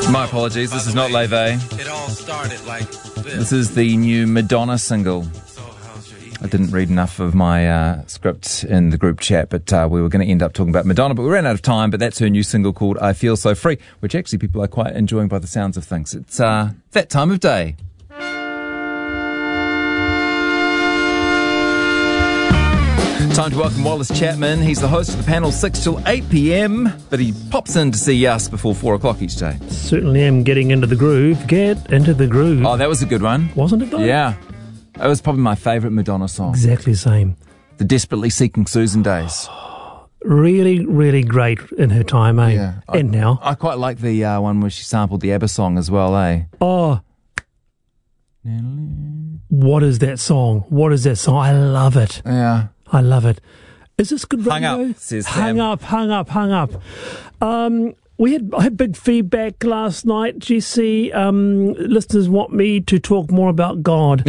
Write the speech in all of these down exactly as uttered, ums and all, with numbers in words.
My apologies, this is not Leve. It all started like this. This is the new Madonna single. I didn't read enough of my uh, script in the group chat, but uh, we were going to end up talking about Madonna, but we ran out of time. But that's her new single called I Feel So Free, which actually people are quite enjoying by the sounds of things. It's uh, that time of day. Time to welcome Wallace Chapman. He's the host of the panel six till eight p.m, but he pops in to see us before four o'clock each day. Certainly am getting into the groove. Get into the groove. Oh, that was a good one. Wasn't it though? Yeah. That was probably my favourite Madonna song. Exactly the same. The Desperately Seeking Susan days. Really, really great in her time, eh? Yeah. And I, now. I quite like the uh, one where she sampled the ABBA song as well, eh? Oh. What is that song? What is that song? I love it. Yeah. I love it. Is this good Hung radio? up, says Hung Sam. up, hung up, hung up. Um, we had, I had big feedback last night, Jesse. Um, listeners want me to talk more about God.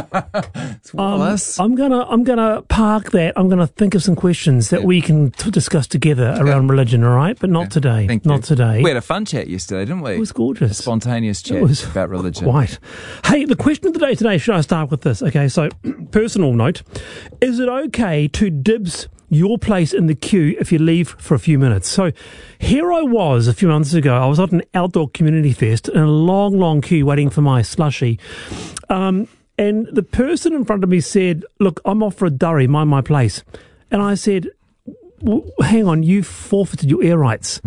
um, I'm gonna, I'm gonna park that. I'm gonna think of some questions that Yeah. we can t- discuss together around religion. All right, but not Yeah. today. Thank Not you. today. We had a fun chat yesterday, didn't we? It was gorgeous. Spontaneous chat It was about religion. Quite. Hey, the question of the day today, should I start with this? Okay, so personal note. Is it okay to dibs your place in the queue if you leave for a few minutes? So here I was a few months ago. I was at an outdoor community fest in a long, long queue waiting for my slushie. Um, and the person in front of me said, look, I'm off for a durry, mind my place. And I said, well, hang on, you forfeited your air rights.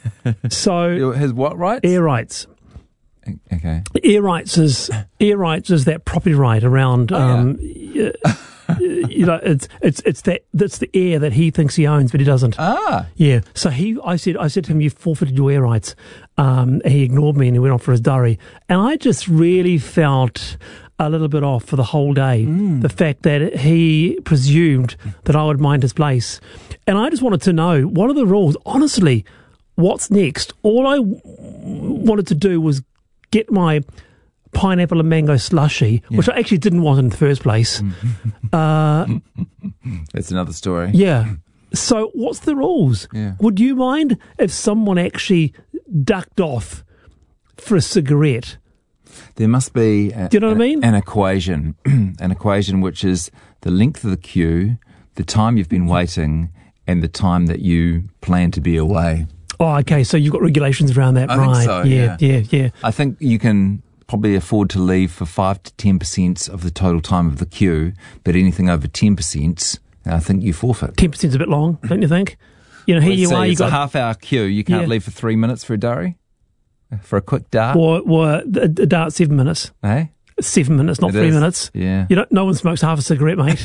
So His what rights? air rights. Okay. Air rights is air rights is that property right around. Oh, um, y- you know, it's it's it's that that's the air that he thinks he owns, but he doesn't. Ah. Yeah. So he, I said, I said to him, "You forfeited your air rights." Um, and he ignored me and he went off for his durry. And I just really felt a little bit off for the whole day. Mm. The fact that he presumed that I would mind his place, and I just wanted to know what are the rules. Honestly, what's next? All I w- wanted to do was get my pineapple and mango slushy, Yeah. which I actually didn't want in the first place. uh, That's another story. yeah. So what's the rules? Yeah. Would you mind if someone actually ducked off for a cigarette? There must be a, Do you know what I a- mean? an equation, an equation which is the length of the queue, the time you've been waiting, and the time that you plan to be away. Oh, okay. So you've got regulations around that, I think right? so, yeah, yeah, yeah. I think you can probably afford to leave for five to ten percent of the total time of the queue, but anything over ten percent, I think you forfeit. Ten percent's a bit long, don't you think? You know, here Let's you see, are. You it's got a half-hour queue. You can't Yeah. leave for three minutes for a durry, for a quick dart, or, or a, a dart seven minutes. eh? Seven minutes, not It three is. minutes. Yeah. You know, no one smokes half a cigarette, mate.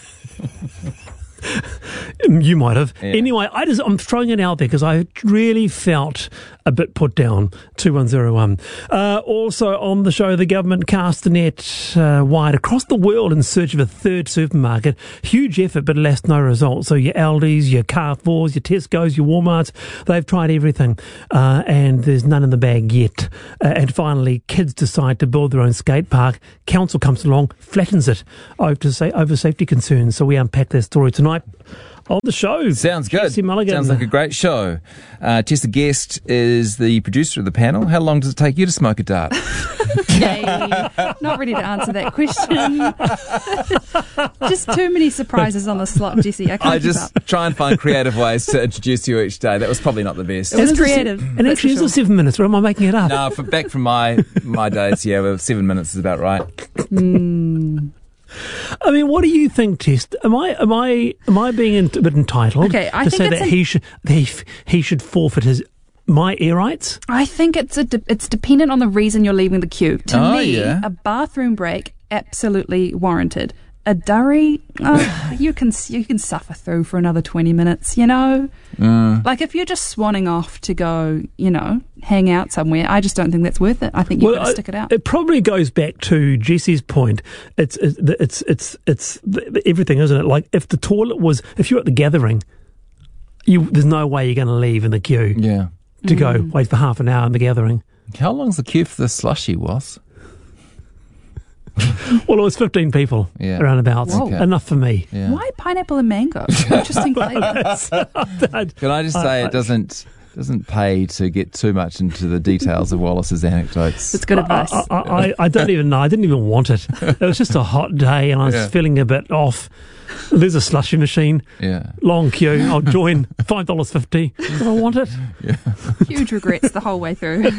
You might have. Yeah. Anyway, I just I'm throwing it out there because I really felt a bit put down. Two one zero one. Uh, also on the show, the government cast the net uh, wide across the world in search of a third supermarket. Huge effort, but alas, no result. So your Aldi's, your Carrefours, your Tesco's, your Walmarts, they've tried everything, uh, and there's none in the bag yet. Uh, and finally, kids decide to build their own skate park. Council comes along, flattens it over say over safety concerns. So we unpack that story tonight on the show. Sounds good. Jesse Mulligan. Sounds like a great show. Uh, Tessa Guest is the producer of the panel. How long does it take you to smoke a dart? Okay, not ready to answer that question. Just too many surprises on the slot, Jesse. I can't I keep just up. try and find creative ways to introduce you each day. That was probably not the best. It was And it's a se- creative, And that's actually, for it's sure. a seven minutes, or am I making it up? No, for, back from my my days, yeah, well, seven minutes is about right. Mm. I mean, what do you think, Tess? Am I am I am I being ent- a bit entitled Okay, I to think say it's that an- he should he, f- he should forfeit his my air rights? I think it's a de- it's dependent on the reason you're leaving the queue. To Oh, me, yeah. a bathroom break absolutely warranted. A durry, oh, you can you can suffer through for another twenty minutes. You know, Uh, like if you're just swanning off to go, you know, hang out somewhere, I just don't think that's worth it. I think you've got to I- stick it out. It probably goes back to Jesse's point. It's it's it's it's, it's the, the, everything, isn't it? Like if the toilet was, if you're at the gathering, you there's no way you're going to leave in the queue yeah. to Mm. go wait for half an hour in the gathering. How long's the queue for the slushy, was? Well, it was fifteen people Yeah. around about. Whoa. Okay. Enough for me. Yeah. Why pineapple and mango? Interesting flavours. Can I just say it doesn't doesn't pay to get too much into the details of Wallace's anecdotes. It's good advice. I, I, I, I don't even know. I didn't even want it. It was just a hot day and I was Yeah. feeling a bit off. There's a slushy machine. Yeah. Long queue. I'll join. five dollars fifty. Do I want it? Huge regrets the whole way through.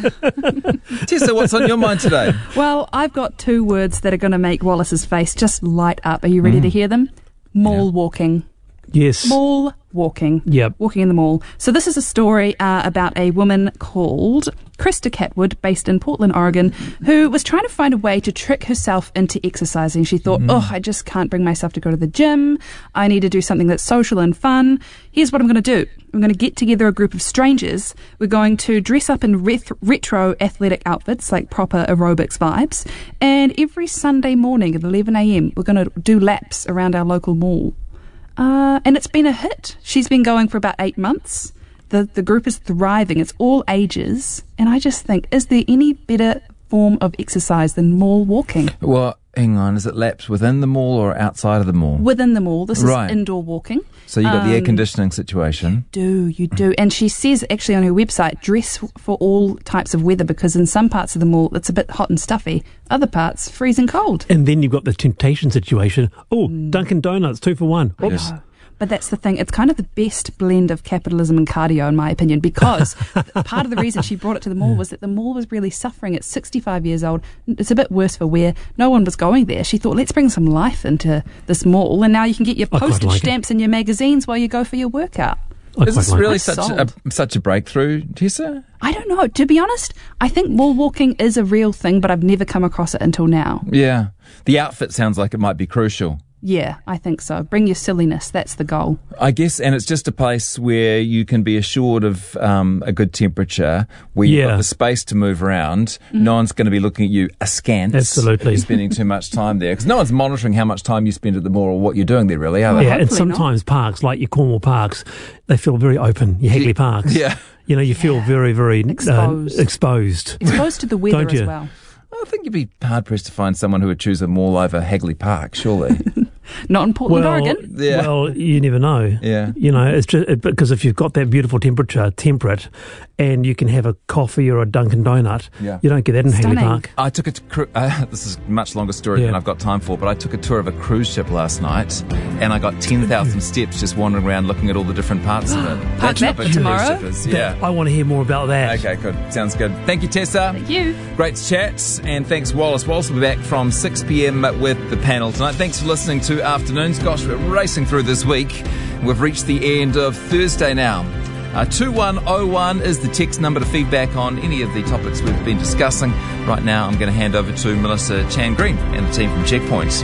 Tessa, what's on your mind today? Well, I've got two words that are going to make Wallace's face just light up. Are you ready Mm. to hear them? Mall Yeah. walking. Yes. Mall walking. Yep. Walking in the mall. So this is a story uh, about a woman called Krista Catwood, based in Portland, Oregon, who was trying to find a way to trick herself into exercising. She thought, oh, I just can't bring myself to go to the gym. I need to do something that's social and fun. Here's what I'm going to do. I'm going to get together a group of strangers. We're going to dress up in reth- retro athletic outfits, like proper aerobics vibes. And every Sunday morning at eleven a.m, we're going to do laps around our local mall. Uh, and it's been a hit. She's been going for about eight months. The the group is thriving. It's all ages. And I just think, is there any better form of exercise than mall walking? Well, hang on. Is it laps within the mall or outside of the mall? Within the mall. This Right. is indoor walking. So you've got the air Um, conditioning situation. Do, you do. And she says actually on her website, dress for all types of weather, because in some parts of the mall it's a bit hot and stuffy. Other parts, freezing cold. And then you've got the temptation situation. Oh, Dunkin' Donuts, two for one. Oops. Yeah. But that's the thing. It's kind of the best blend of capitalism and cardio, in my opinion, because part of the reason she brought it to the mall was that the mall was really suffering. It's sixty-five years old. It's a bit worse for wear. No one was going there. She thought, let's bring some life into this mall, and now you can get your I quite postage like it. stamps and your magazines while you go for your workout. I Is quite this like really it. such a, Sold. such a breakthrough, Tessa? I don't know. To be honest, I think mall walking is a real thing, but I've never come across it until now. Yeah. The outfit sounds like it might be crucial. Yeah, I think so. Bring your silliness. That's the goal. I guess, and it's just a place where you can be assured of um, a good temperature, where you've Yeah. got the space to move around. Mm-hmm. No one's going to be looking at you askance. Absolutely. If you're spending too much time there. Because no one's monitoring how much time you spend at the mall or what you're doing there, really, are they? Yeah, and hopefully not. sometimes parks, like your Cornwall parks, they feel very open. Your Hagley parks. Yeah. You know, you feel very, very uh, Exposed. exposed. Exposed to the weather Don't you? as well. I think you'd be hard-pressed to find someone who would choose a mall over Hagley Park, surely. Not in Portland, Well, Oregon. Yeah. well, you never know. Yeah. You know, it's just it, because if you've got that beautiful temperature, temperate, and you can have a coffee or a Dunkin' Donut, Yeah. you don't get that in Hagley Stunning. Park. I took a t- cru- uh, this is a much longer story Yeah. than I've got time for, but I took a tour of a cruise ship last night, and I got ten thousand steps just wandering around looking at all the different parts of it. Park That's that how big the tomorrow. cruise ship is. Yeah. That- I want to hear more about that. Okay, good. Sounds good. Thank you, Tessa. Thank you. Great to chat, and thanks, Wallace. Wallace will be back from six p.m. with the panel tonight. Thanks for listening to Afternoons. Gosh, we're racing through this week. We've reached the end of Thursday now. Uh, two one oh one is the text number to feedback on any of the topics we've been discussing. Right now, I'm going to hand over to Melissa Chan Green and the team from Checkpoint.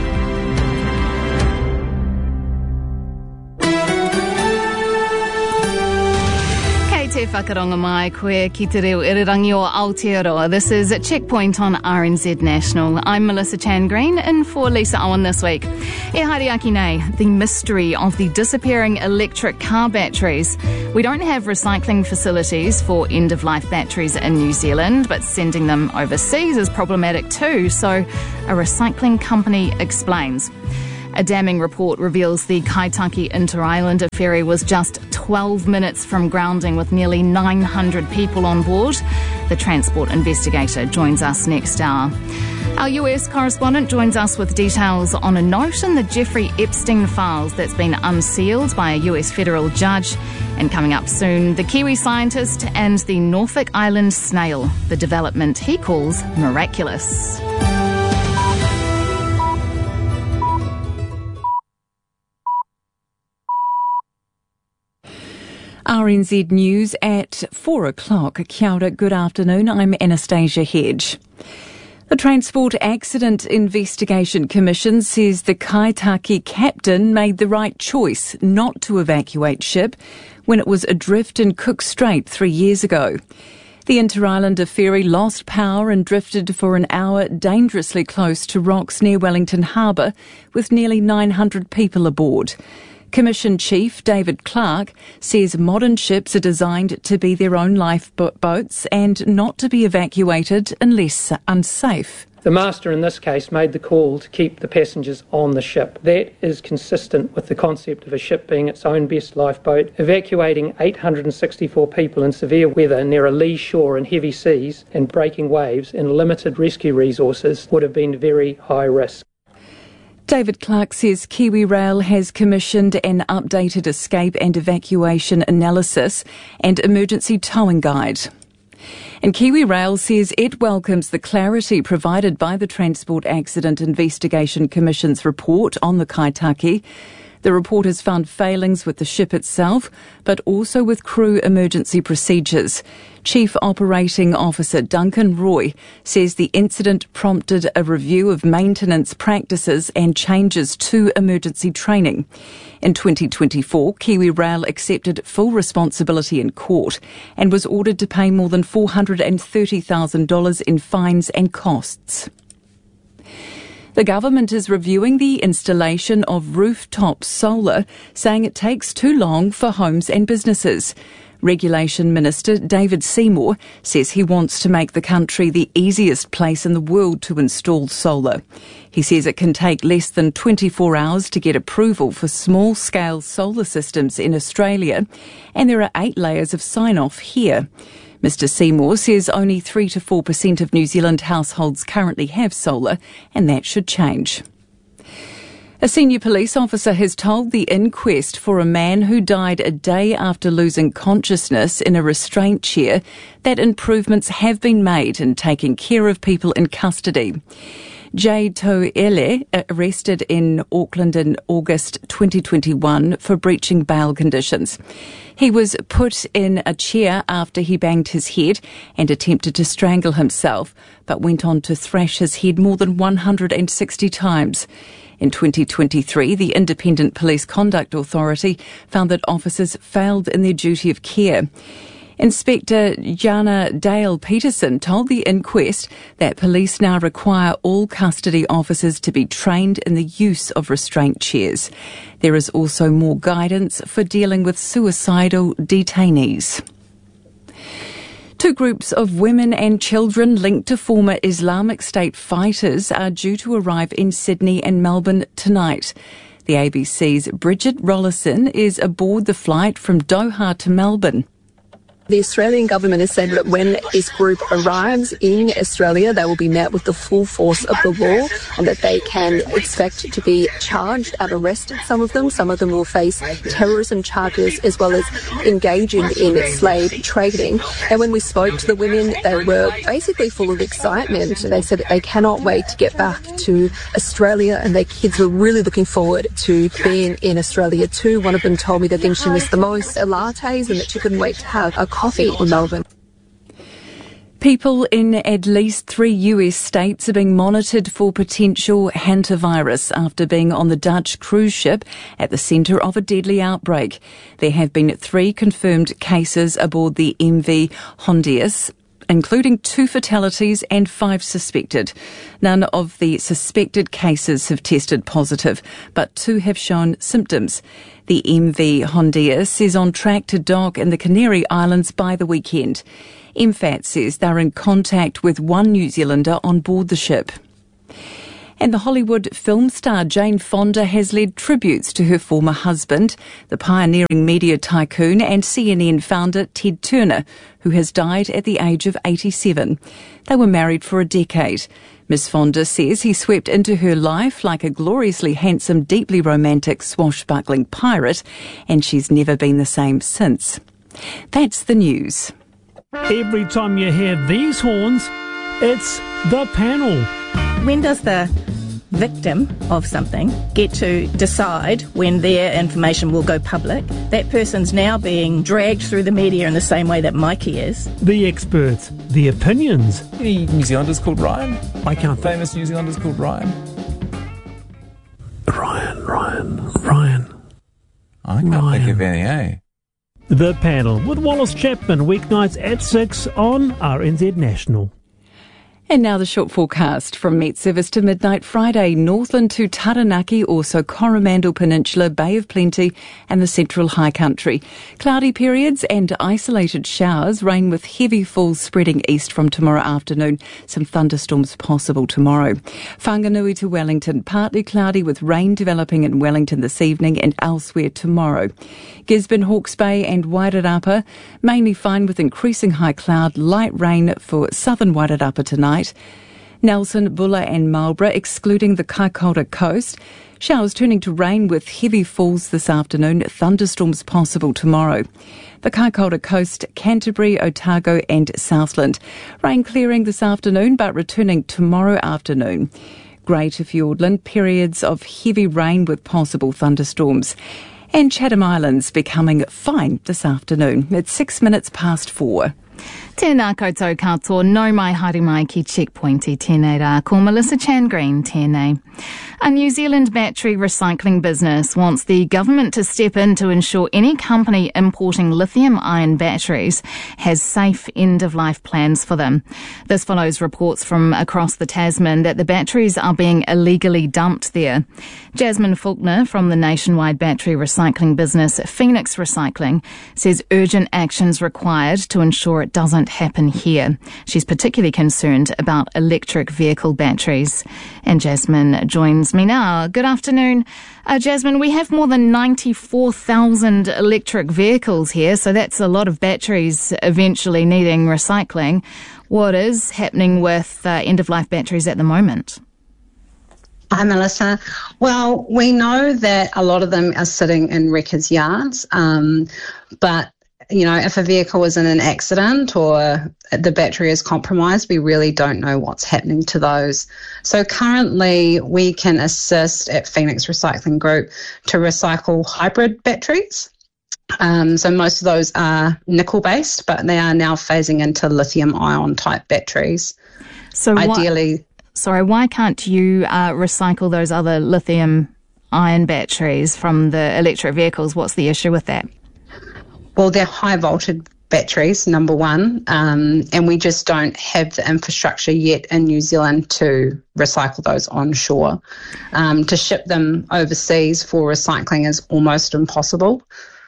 Te whakaronga mai koe ki te reo irirangi o Aotearoa. This is Checkpoint on R N Z National. I'm Melissa Chan Green, in for Lisa Owen this week. E haere aki nei, the mystery of the disappearing electric car batteries. We don't have recycling facilities for end-of-life batteries in New Zealand, but sending them overseas is problematic too, so a recycling company explains. A damning report reveals the Kaitaki Inter-Islander ferry was just twelve minutes from grounding with nearly nine hundred people on board. The transport investigator joins us next hour. Our U S correspondent joins us with details on a note in the Jeffrey Epstein files that's been unsealed by a U S federal judge. And coming up soon, the Kiwi scientist and the Norfolk Island snail, the development he calls miraculous. R N Z News at four o'clock. Kia ora, good afternoon. I'm Anastasia Hedge. The Transport Accident Investigation Commission says the Kaitaki captain made the right choice not to evacuate ship when it was adrift in Cook Strait three years ago. The Inter-Islander ferry lost power and drifted for an hour dangerously close to rocks near Wellington Harbour with nearly nine hundred people aboard. Commission Chief David Clark says modern ships are designed to be their own lifeboats and not to be evacuated unless unsafe. The master in this case made the call to keep the passengers on the ship. That is consistent with the concept of a ship being its own best lifeboat. Evacuating eight hundred sixty-four people in severe weather near a lee shore in heavy seas and breaking waves and limited rescue resources would have been very high risk. David Clark says KiwiRail has commissioned an updated escape and evacuation analysis and emergency towing guide. And KiwiRail says it welcomes the clarity provided by the Transport Accident Investigation Commission's report on the Kaitaki. The report has found failings with the ship itself, but also with crew emergency procedures. Chief Operating Officer Duncan Roy says the incident prompted a review of maintenance practices and changes to emergency training. In twenty twenty-four, KiwiRail accepted full responsibility in court and was ordered to pay more than four hundred thirty thousand dollars in fines and costs. The government is reviewing the installation of rooftop solar, saying it takes too long for homes and businesses. Regulation Minister David Seymour says he wants to make the country the easiest place in the world to install solar. He says it can take less than twenty-four hours to get approval for small-scale solar systems in Australia, and there are eight layers of sign-off here. Mister Seymour says only three to four percent of New Zealand households currently have solar, and that should change. A senior police officer has told the inquest for a man who died a day after losing consciousness in a restraint chair that improvements have been made in taking care of people in custody. Jay To'ele, arrested in Auckland in August twenty twenty-one for breaching bail conditions. He was put in a chair after he banged his head and attempted to strangle himself, but went on to thrash his head more than one hundred sixty times. In twenty twenty-three, the Independent Police Conduct Authority found that officers failed in their duty of care. Inspector Jana Dale Peterson told the inquest that police now require all custody officers to be trained in the use of restraint chairs. There is also more guidance for dealing with suicidal detainees. Two groups of women and children linked to former Islamic State fighters are due to arrive in Sydney and Melbourne tonight. The A B C's Bridget Rollison is aboard the flight from Doha to Melbourne. The Australian government has said that when this group arrives in Australia, they will be met with the full force of the law and that they can expect to be charged and arrested, some of them. Some of them will face terrorism charges as well as engaging in slave trading. And when we spoke to the women, they were basically full of excitement. They said that they cannot wait to get back to Australia and their kids were really looking forward to being in Australia too. One of them told me the thing she missed the most are lattes and that she couldn't wait to have a coffee in Melbourne. People in at least three U S states are being monitored for potential hantavirus after being on the Dutch cruise ship at the centre of a deadly outbreak. There have been three confirmed cases aboard the M V Hondius, including two fatalities and five suspected. None of the suspected cases have tested positive, but two have shown symptoms. The M V Hondius is on track to dock in the Canary Islands by the weekend. M F A T says they're in contact with one New Zealander on board the ship. And the Hollywood film star Jane Fonda has led tributes to her former husband, the pioneering media tycoon and C N N founder Ted Turner, who has died at the age of eighty-seven. They were married for a decade. Miss Fonda says he swept into her life like a gloriously handsome, deeply romantic, swashbuckling pirate, and she's never been the same since. That's the news. Every time you hear these horns, it's the panel. When does the victim of something get to decide when their information will go public? That person's now being dragged through the media in the same way that Mikey is. The experts, the opinions. Any New Zealanders called Ryan? I can't. Famous New Zealanders called Ryan? Ryan, Ryan, Ryan. I can't Ryan. think of any, eh? The Panel with Wallace Chapman, weeknights at six on R N Z National. And now the short forecast from Met Service to midnight Friday. Northland to Taranaki, also Coromandel Peninsula, Bay of Plenty and the Central High Country. Cloudy periods and isolated showers. Rain with heavy falls spreading east from tomorrow afternoon. Some thunderstorms possible tomorrow. Whanganui to Wellington, partly cloudy with rain developing in Wellington this evening and elsewhere tomorrow. Gisborne, Hawke's Bay and Wairarapa, mainly fine with increasing high cloud. Light rain for southern Wairarapa tonight. Nelson, Bulla and Marlborough, excluding the Kaikoura coast. Showers turning to rain with heavy falls this afternoon. Thunderstorms possible tomorrow. The Kaikoura coast, Canterbury, Otago and Southland. Rain clearing this afternoon but returning tomorrow afternoon. Greater Fiordland, periods of heavy rain with possible thunderstorms. And Chatham Islands becoming fine this afternoon. It's six minutes past four. Tēnā koutou katoa, no mai haere mai ki checkpointi tēnei rā, ko Melissa Chan Green tēnei. A New Zealand battery recycling business wants the government to step in to ensure any company importing lithium-ion batteries has safe end-of-life plans for them. This follows reports from across the Tasman that the batteries are being illegally dumped there. Jasmine Faulkner from the nationwide battery recycling business Phoenix Recycling says urgent actions required to ensure it doesn't happen here. She's particularly concerned about electric vehicle batteries. And Jasmine joins me now. Good afternoon. Uh, Jasmine, we have more than ninety-four thousand electric vehicles here, so that's a lot of batteries eventually needing recycling. What is happening with uh, end-of-life batteries at the moment? Hi, Melissa. Well, we know that a lot of them are sitting in wreckers' yards, um, but you know, if a vehicle is in an accident or the battery is compromised, we really don't know what's happening to those. So currently we can assist at Phoenix Recycling Group to recycle hybrid batteries. Um, so most of those are nickel-based, but they are now phasing into lithium-ion type batteries. So ideally... Why, sorry, why can't you uh, recycle those other lithium-ion batteries from the electric vehicles? What's the issue with that? Well, they're high voltage batteries, number one, um, and we just don't have the infrastructure yet in New Zealand to recycle those onshore. Um, to ship them overseas for recycling is almost impossible.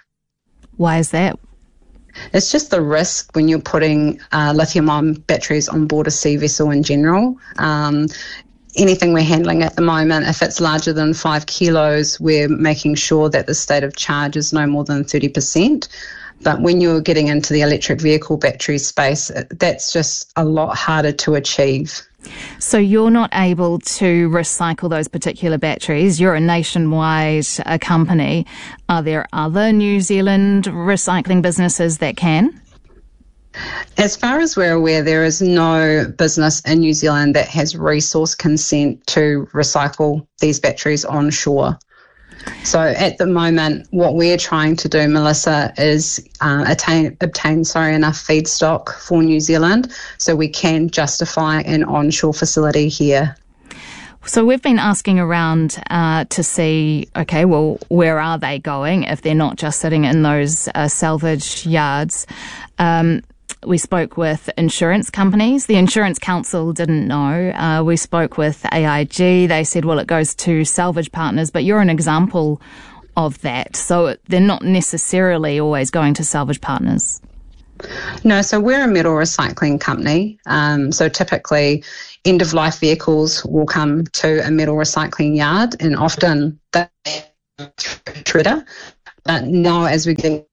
Why is that? It's just the risk when you're putting uh, lithium-ion batteries on board a sea vessel in general. Um, Anything we're handling at the moment, if it's larger than five kilos, we're making sure that the state of charge is no more than thirty percent. But when you're getting into the electric vehicle battery space, that's just a lot harder to achieve. So you're not able to recycle those particular batteries. You're a nationwide uh, company. Are there other New Zealand recycling businesses that can? As far as we're aware, there is no business in New Zealand that has resource consent to recycle these batteries onshore. So at the moment, what we're trying to do, Melissa, is uh, attain, obtain sorry, enough feedstock for New Zealand so we can justify an onshore facility here. So we've been asking around uh, to see, okay, well, where are they going if they're not just sitting in those uh, salvage yards? Um, We spoke with insurance companies. The Insurance Council didn't know. Uh, we spoke with A I G. They said, well, it goes to salvage partners, but you're an example of that. So they're not necessarily always going to salvage partners. No, so we're a metal recycling company. Um, so typically end-of-life vehicles will come to a metal recycling yard and often they're a shredder. But now as we get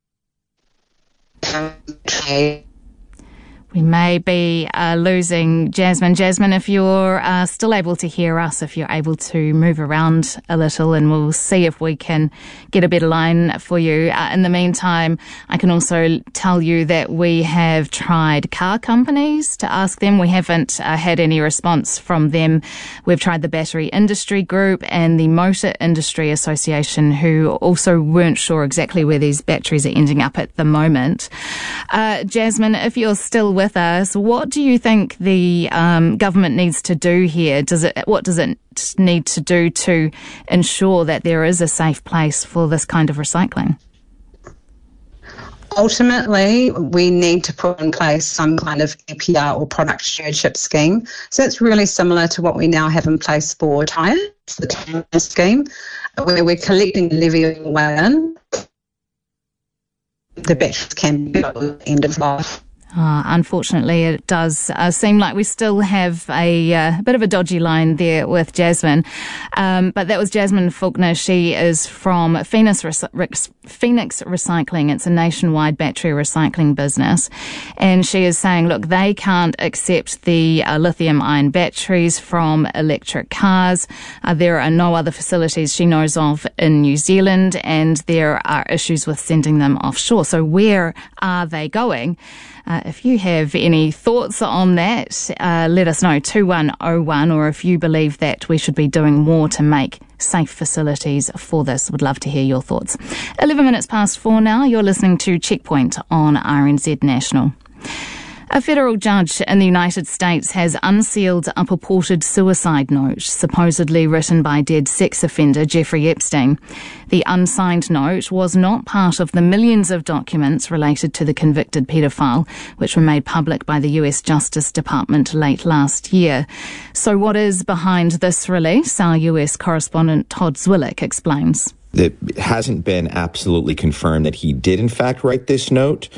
We may be uh, losing Jasmine. Jasmine, if you're uh, still able to hear us, if you're able to move around a little, and we'll see if we can get a better line for you. Uh, in the meantime, I can also tell you that we have tried car companies to ask them. We haven't uh, had any response from them. We've tried the Battery Industry Group and the Motor Industry Association, who also weren't sure exactly where these batteries are ending up at the moment. Uh, Jasmine, if you're still with us, what do you think the um, government needs to do here? Does it? What does it need to do to ensure that there is a safe place for this kind of recycling? ultimately, we need to put in place some kind of E P R or product stewardship scheme. So it's really similar to what we now have in place for tyres, the tyre scheme, where we're collecting the levy all the way in. The batteries can be at the end of life. Uh, unfortunately, it does uh, seem like we still have a uh, bit of a dodgy line there with Jasmine. Um, but that was Jasmine Faulkner. She is from Phoenix, Rec- Phoenix Recycling. It's a nationwide battery recycling business. And she is saying, look, they can't accept the uh, lithium-ion batteries from electric cars. Uh, there are no other facilities she knows of in New Zealand, and there are issues with sending them offshore. So where are they going? Uh, if you have any thoughts on that, uh, let us know, two one oh one, or if you believe that we should be doing more to make safe facilities for this. Would love to hear your thoughts. eleven minutes past four now. You're listening to Checkpoint on R N Z National. A federal judge in the United States has unsealed a purported suicide note, supposedly written by dead sex offender Jeffrey Epstein. The unsigned note was not part of the millions of documents related to the convicted paedophile, which were made public by the U S Justice Department late last year. So what is behind this release? Our U S correspondent Todd Zwillick explains. It hasn't been absolutely confirmed that he did, in fact, write this note.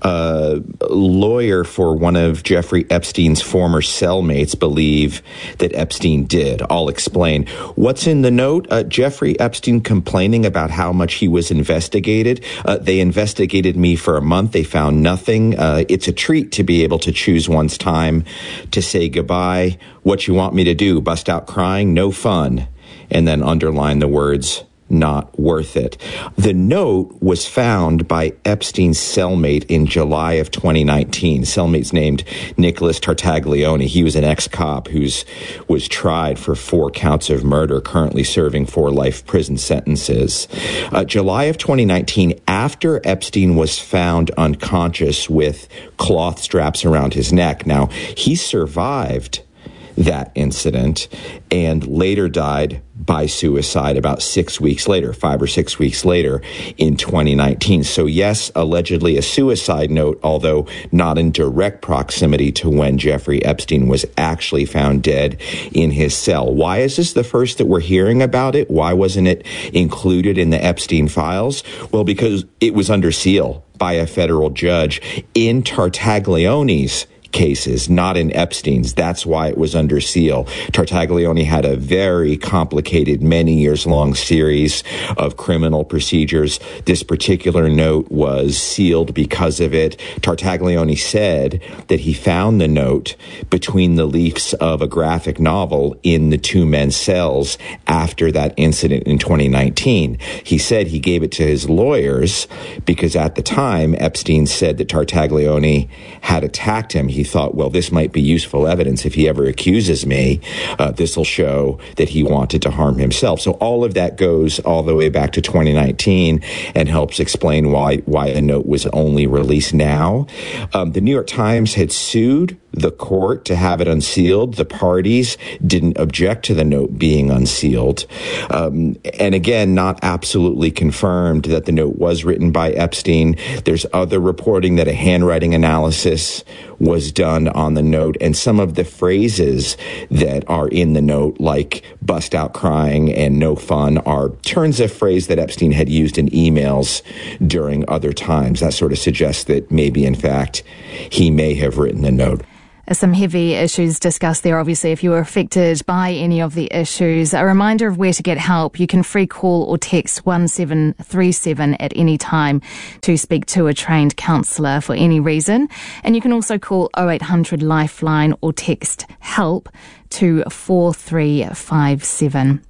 Uh, a lawyer for one of Jeffrey Epstein's former cellmates believe that Epstein did. I'll explain. What's in the note? Uh, Jeffrey Epstein complaining about how much he was investigated. Uh, they investigated me for a month. They found nothing. Uh, it's a treat to be able to choose one's time to say goodbye. What you want me to do? Bust out crying? No fun. And then underline the words, not worth it. The note was found by Epstein's cellmate in July of twenty nineteen. Cellmate's named Nicholas Tartaglione. He was an ex-cop who was tried for four counts of murder, currently serving four life prison sentences. Uh, July of twenty nineteen, after Epstein was found unconscious with cloth straps around his neck. Now, he survived that incident and later died by suicide about six weeks later, five or six weeks later in twenty nineteen. So yes, allegedly a suicide note, although not in direct proximity to when Jeffrey Epstein was actually found dead in his cell. Why is this the first that we're hearing about it? Why wasn't it included in the Epstein files? Well, because it was under seal by a federal judge in Tartaglione's cases, not in Epstein's. That's why it was under seal. Tartaglione had a very complicated, many years long series of criminal procedures. This particular note was sealed because of it. Tartaglione said that he found the note between the leaves of a graphic novel in the two men's cells after that incident in twenty nineteen. He said he gave it to his lawyers because at the time Epstein said that Tartaglione had attacked him. He thought, well, this might be useful evidence if he ever accuses me. Uh, this will show that he wanted to harm himself. So all of that goes all the way back to twenty nineteen and helps explain why why the note was only released now. Um, the New York Times had sued the court to have it unsealed. The parties didn't object to the note being unsealed. Um, and again, not absolutely confirmed that the note was written by Epstein. There's other reporting that a handwriting analysis was done on the note, and some of the phrases that are in the note, like bust out crying and no fun, are turns of phrase that Epstein had used in emails during other times. That sort of suggests that maybe, in fact, he may have written the note. Some heavy issues discussed there, obviously, if you were affected by any of the issues. A reminder of where to get help. You can free call or text one seven three seven at any time to speak to a trained counsellor for any reason. And you can also call oh eight hundred Lifeline or text HELP to four three five seven.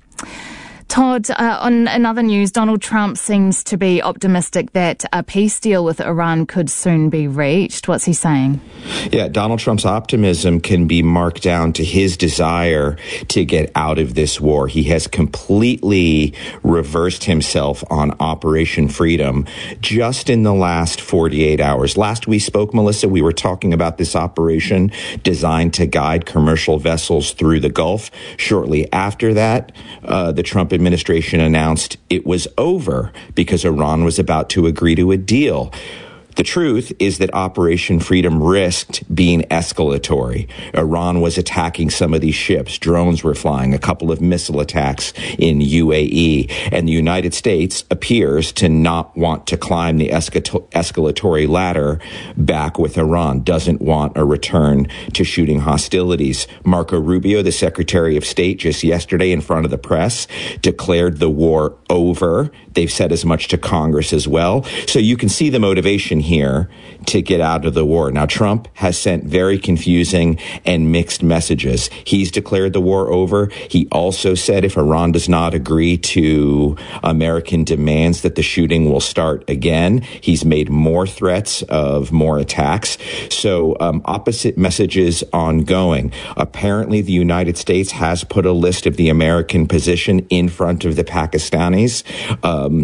Todd, uh, on another news, Donald Trump seems to be optimistic that a peace deal with Iran could soon be reached. What's he saying? Yeah, Donald Trump's optimism can be marked down to his desire to get out of this war. He has completely reversed himself on Operation Freedom just in the last forty-eight hours. Last we spoke, Melissa, we were talking about this operation designed to guide commercial vessels through the Gulf. Shortly after that, uh, the Trump administration announced it was over because Iran was about to agree to a deal. The truth is that Operation Freedom risked being escalatory. Iran was attacking some of these ships. Drones were flying, a couple of missile attacks in U A E. And the United States appears to not want to climb the escalatory ladder back with Iran, doesn't want a return to shooting hostilities. Marco Rubio, the Secretary of State, just yesterday in front of the press, declared the war over. They've said as much to Congress as well. So you can see the motivation here to get out of the war. Now, Trump has sent very confusing and mixed messages. He's declared the war over. He also said if Iran does not agree to American demands that the shooting will start again. He's made more threats of more attacks. So um, opposite messages ongoing. Apparently, the United States has put a list of the American position in front of the Pakistanis um,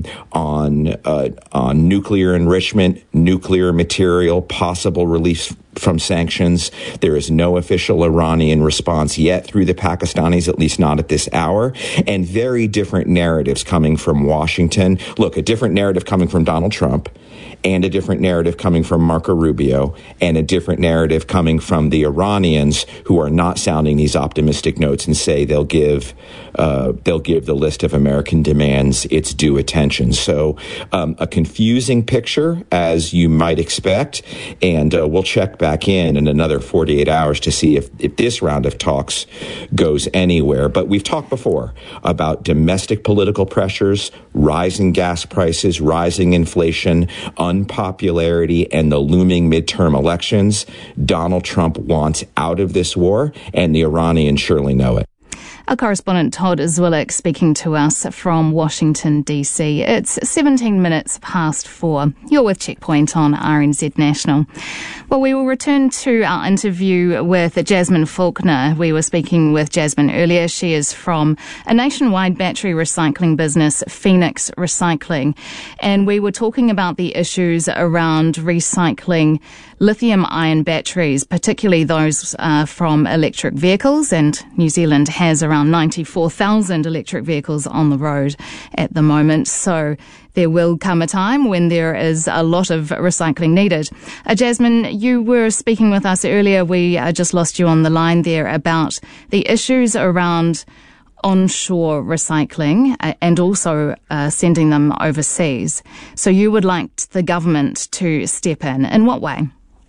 on uh, on nuclear enrichment, nuclear material, possible release from sanctions. There is no official Iranian response yet through the Pakistanis, at least not at this hour, and very different narratives coming from Washington. Look, a different narrative coming from Donald Trump, and a different narrative coming from Marco Rubio, and a different narrative coming from the Iranians, who are not sounding these optimistic notes and say they'll give uh, they'll give the list of American demands its due attention. So um, a confusing picture, as you might expect, and uh, we'll check back in in another forty-eight hours to see if, if this round of talks goes anywhere. But we've talked before about domestic political pressures, rising gas prices, rising inflation, unpopularity, and the looming midterm elections. Donald Trump wants out of this war, and the Iranians surely know it. Our correspondent Todd Zwillick speaking to us from Washington, D C. It's seventeen minutes past four. You're with Checkpoint on R N Z National. Well, we will return to our interview with Jasmine Faulkner. We were speaking with Jasmine earlier. She is from a nationwide battery recycling business, Phoenix Recycling. And we were talking about the issues around recycling lithium-ion batteries, particularly those uh, from electric vehicles. And New Zealand has around ninety-four thousand electric vehicles on the road at the moment. So there will come a time when there is a lot of recycling needed. Uh, Jasmine, you were speaking with us earlier. We uh, just lost you on the line there about the issues around onshore recycling uh, and also uh, sending them overseas. So you would like the government to step in. In what way?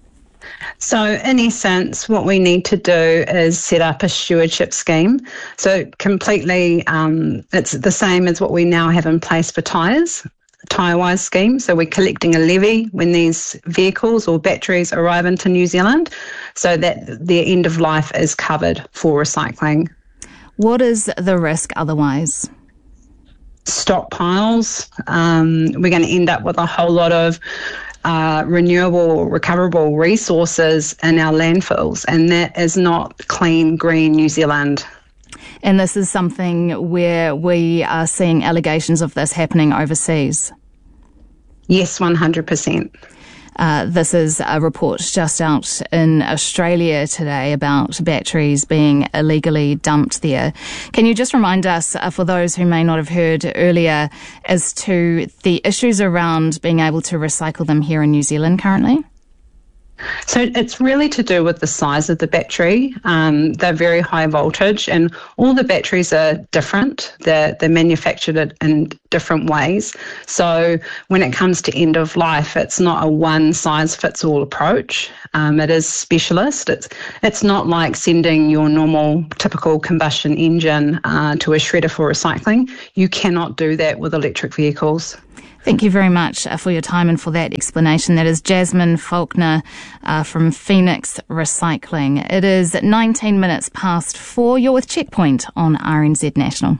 So in essence, what we need to do is set up a stewardship scheme. So completely, um, it's the same as what we now have in place for tyres, Tyre-wise scheme. So we're collecting a levy when these vehicles or batteries arrive into New Zealand so that their end of life is covered for recycling. What is the risk otherwise? Stockpiles. Um, we're going to end up with a whole lot of Uh, renewable, recoverable resources in our landfills, and that is not clean, green New Zealand. And this is something where we are seeing allegations of this happening overseas? Yes, one hundred percent. Uh, this is a report just out in Australia today about batteries being illegally dumped there. Can you just remind us, uh, for those who may not have heard earlier, as to the issues around being able to recycle them here in New Zealand currently? So it's really to do with the size of the battery. Um, they're very high voltage, and all the batteries are different. They're, they're manufactured in different ways. So when it comes to end of life, it's not a one-size-fits-all approach. Um, it is specialist. It's it's not like sending your normal, typical combustion engine uh, to a shredder for recycling. You cannot do that with electric vehicles. Thank you very much uh, for your time and for that explanation. That is Jasmine Faulkner uh, from Phoenix Recycling. It is nineteen minutes past four. You're with Checkpoint on R N Z National.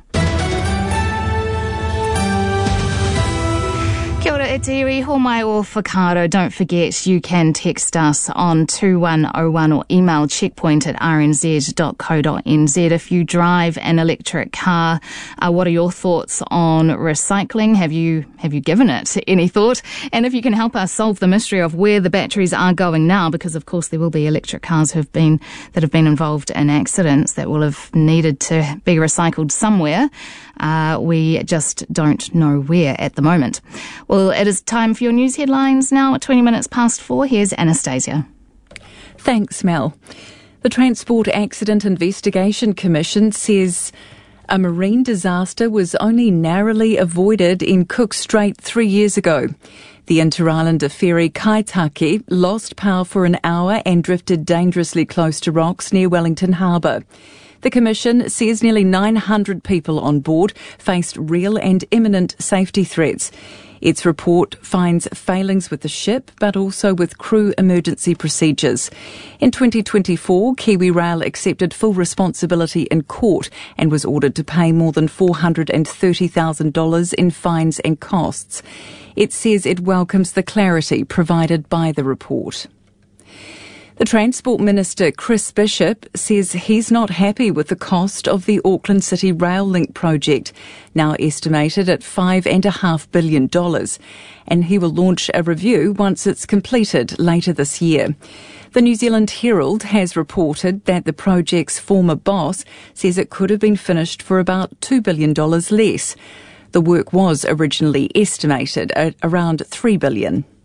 Kia ora e te iwi, ho mai o whakaaro. Don't forget you can text us on two one oh one or email checkpoint at r n z dot co dot n z. If you drive an electric car, uh, what are your thoughts on recycling? Have you have you given it any thought? And if you can help us solve the mystery of where the batteries are going now, because of course there will be electric cars who have been that have been involved in accidents that will have needed to be recycled somewhere. Uh, we just don't know where at the moment. Well, it It is time for your news headlines now at twenty minutes past four. Here's Anastasia. Thanks, Mel. The Transport Accident Investigation Commission says a marine disaster was only narrowly avoided in Cook Strait three years ago. The inter-islander ferry Kaitaki lost power for an hour and drifted dangerously close to rocks near Wellington Harbour. The Commission says nearly nine hundred people on board faced real and imminent safety threats. Its report finds failings with the ship, but also with crew emergency procedures. In twenty twenty-four, KiwiRail accepted full responsibility in court and was ordered to pay more than four hundred thirty thousand dollars in fines and costs. It says it welcomes the clarity provided by the report. The Transport Minister, Chris Bishop, says he's not happy with the cost of the Auckland City Rail Link project, now estimated at five point five billion dollars, and he will launch a review once it's completed later this year. The New Zealand Herald has reported that the project's former boss says it could have been finished for about two billion dollars less. The work was originally estimated at around three billion dollars.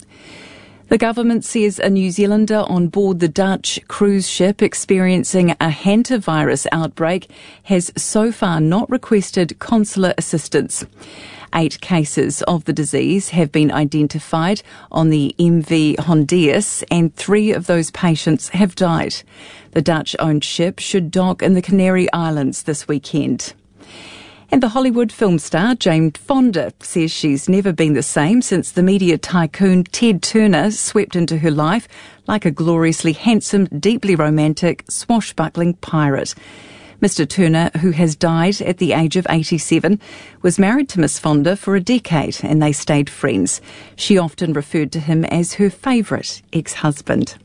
The government says a New Zealander on board the Dutch cruise ship experiencing a hantavirus outbreak has so far not requested consular assistance. Eight cases of the disease have been identified on the M V Hondius, and three of those patients have died. The Dutch-owned ship should dock in the Canary Islands this weekend. And the Hollywood film star Jane Fonda says she's never been the same since the media tycoon Ted Turner swept into her life like a gloriously handsome, deeply romantic, swashbuckling pirate. Mister Turner, who has died at the age of eighty-seven, was married to Miss Fonda for a decade and they stayed friends. She often referred to him as her favourite ex-husband.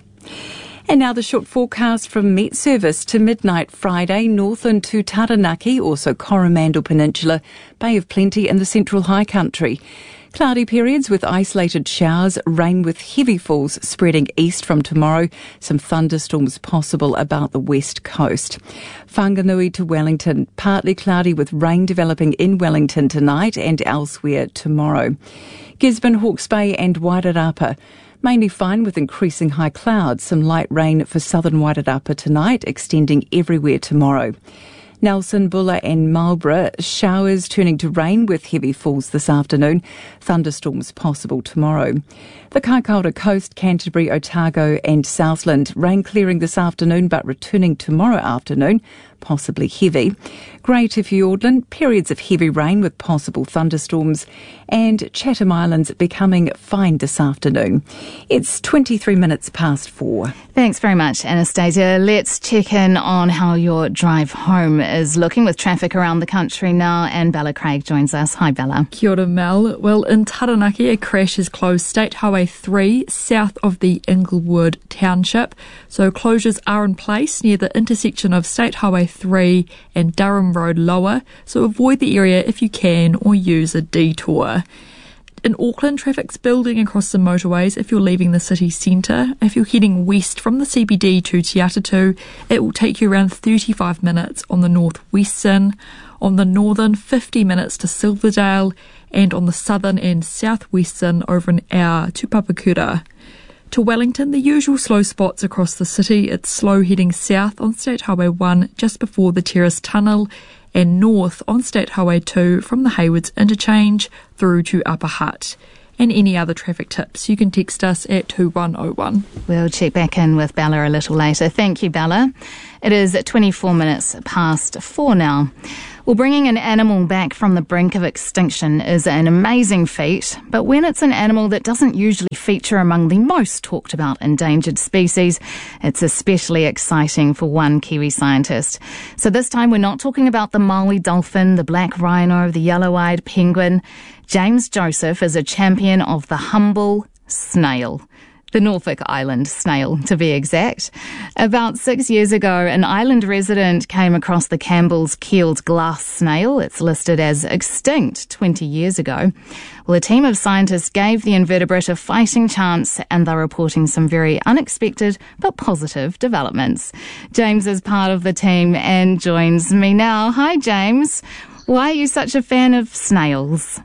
And now the short forecast from Met Service to midnight Friday, Northland to Taranaki, also Coromandel Peninsula, Bay of Plenty and the Central High Country. Cloudy periods with isolated showers, rain with heavy falls spreading east from tomorrow, some thunderstorms possible about the west coast. Whanganui to Wellington, partly cloudy with rain developing in Wellington tonight and elsewhere tomorrow. Gisborne, Hawke's Bay and Wairarapa, mainly fine with increasing high clouds, some light rain for southern Wairarapa tonight, extending everywhere tomorrow. Nelson, Buller and Marlborough, showers turning to rain with heavy falls this afternoon, thunderstorms possible tomorrow. The Kaikoura Coast, Canterbury, Otago and Southland, rain clearing this afternoon but returning tomorrow afternoon, possibly heavy. Great Fiordland, periods of heavy rain with possible thunderstorms, and Chatham Islands becoming fine this afternoon. It's twenty-three minutes past four. Thanks very much, Anastasia. Let's check in on how your drive home is looking with traffic around the country now, and Bella Craig joins us. Hi, Bella. Kia ora, Mel. Well, in Taranaki, a crash has closed State Highway three south of the Inglewood Township. So closures are in place near the intersection of State Highway three and Durham Road Lower, so avoid the area if you can or use a detour. In Auckland, traffic's building across the motorways if you're leaving the city centre. If you're heading west from the C B D to Te Atatu, it will take you around thirty-five minutes on the northwestern. On the northern, fifty minutes to Silverdale, and on the southern and southwestern, over an hour to Papakura. To Wellington, the usual slow spots across the city. It's slow heading south on State Highway one just before the Terrace Tunnel, and north on State Highway two from the Haywards Interchange through to Upper Hutt. And any other traffic tips, you can text us at two one oh one. We'll check back in with Bella a little later. Thank you, Bella. It is twenty-four minutes past four now. Well, bringing an animal back from the brink of extinction is an amazing feat, but when it's an animal that doesn't usually feature among the most talked about endangered species, it's especially exciting for one Kiwi scientist. So this time we're not talking about the Maui dolphin, the black rhino, the yellow-eyed penguin. James Joseph is a champion of the humble snail. The Norfolk Island snail, to be exact. About six years ago, an island resident came across the Campbell's keeled glass snail. It's listed as extinct twenty years ago. Well, a team of scientists gave the invertebrate a fighting chance, and they're reporting some very unexpected but positive developments. James is part of the team and joins me now. Hi, James. Why are you such a fan of snails?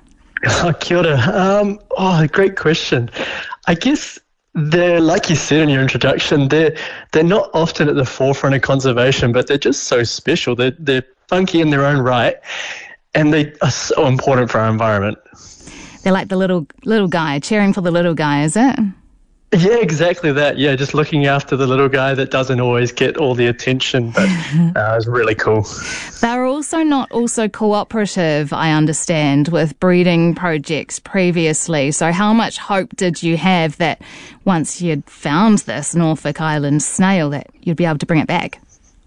Oh, kia ora. Um, oh, great question. I guess they're, like you said in your introduction, they're, they're not often at the forefront of conservation, but they're just so special. They're, they're funky in their own right, and they are so important for our environment. They're like the little little guy, cheering for the little guy, is it? Yeah, exactly that. Yeah, just looking after the little guy that doesn't always get all the attention, but uh, it's really cool. They're also not also cooperative, I understand, with breeding projects previously. So how much hope did you have that once you'd found this Norfolk Island snail that you'd be able to bring it back?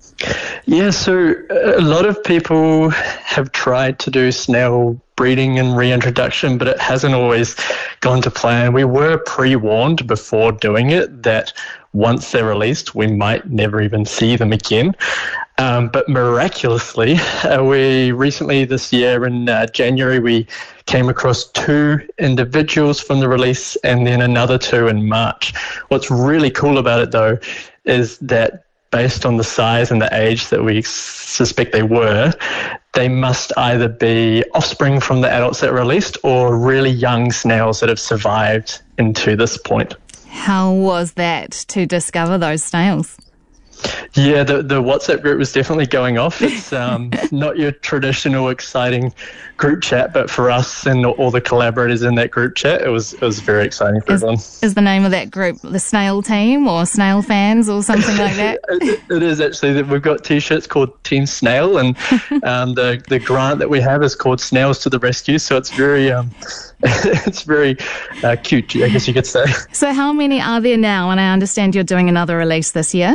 Yeah, so a lot of people have tried to do snail breeding and reintroduction, but it hasn't always gone to plan. We were pre-warned before doing it that once they're released, we might never even see them again. Um, but miraculously, uh, we recently this year in uh, January, we came across two individuals from the release and then another two in March. What's really cool about it, though, is that based on the size and the age that we suspect they were, they must either be offspring from the adults that were released or really young snails that have survived into this point. How was that to discover those snails? Yeah, the the WhatsApp group was definitely going off. It's um, not your traditional exciting group chat, but for us and all the collaborators in that group chat, it was it was very exciting for is, everyone. Is the name of that group the Snail Team or Snail Fans or something like that? it, it is actually. We've got T-shirts called Team Snail, and um, the the grant that we have is called Snails to the Rescue. So it's very um, it's very uh, cute, I guess you could say. So how many are there now? And I understand you're doing another release this year.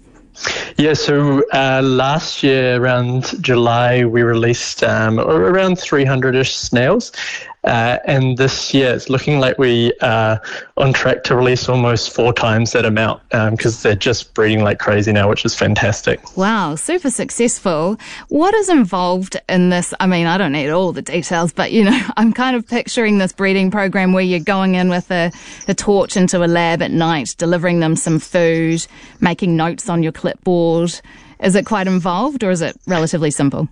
Yeah, so uh, last year around July we released um, around three hundred-ish snails, uh, and this year it's looking like we are on track to release almost four times that amount because um, they're just breeding like crazy now, which is fantastic. Wow, super successful. What is involved in this? I mean, I don't need all the details, but, you know, I'm kind of picturing this breeding program where you're going in with a, a torch into a lab at night, delivering them some food, making notes on your clipboard. Is it quite involved or is it relatively simple?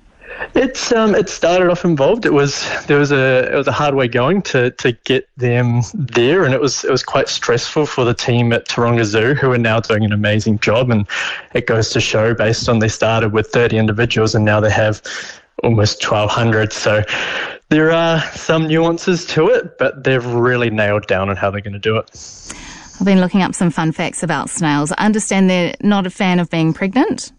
It's um it started off involved. It was there was a it was a hard way going to, to get them there, and it was it was quite stressful for the team at Taronga Zoo, who are now doing an amazing job. And it goes to show, based on they started with thirty individuals and now they have almost twelve hundred. So there are some nuances to it, but they've really nailed down on how they're going to do it. I've been looking up some fun facts about snails. I understand they're not a fan of being pregnant.